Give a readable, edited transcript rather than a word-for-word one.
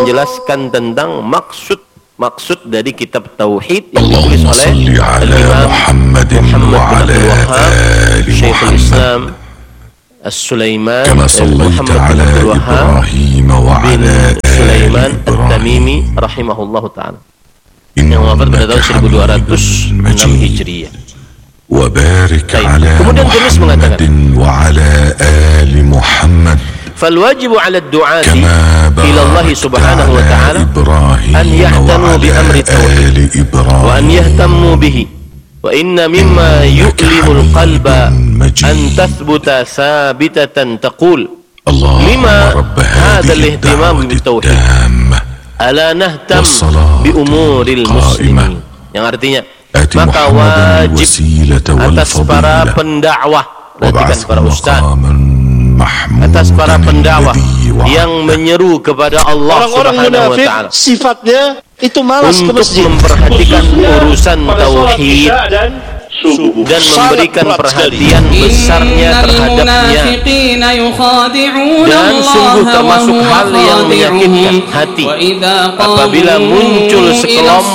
menjelaskan tentang maksud dari kitab tauhid yang ditulis oleh Imam Muhammad bin Abdul Wahhab, Syekhul Islam As-Sulaiman Muhammad bin Abdul Wahhab bin Sulaiman At-Tamimi rahimahullahu ta'ala, yang wafat pada tahun 1206 Hijriah. Kemudian penulis mengatakan, فالواجب على الدعاة إلى الله سبحانه وتعالى أن يهتموا بأمر التوحيد وأن يهتموا به، وإن مما يؤلم القلب أن تثبت ثابتة تقول لما هذا الاهتمام بالتوحيد ألا نهتم بأمور المسلمين. Yang artinya, maka wajib atas para pendakwah, perhatikan para ustaz, atas para pendakwah yang menyeru kepada Allah Subhanahu wa ta'ala, sifatnya itu malas untuk memperhatikan urusan tauhid dan memberikan perhatian besarnya terhadapnya, dan sungguh termasuk hal yang menyakitkan hati apabila muncul sekelompok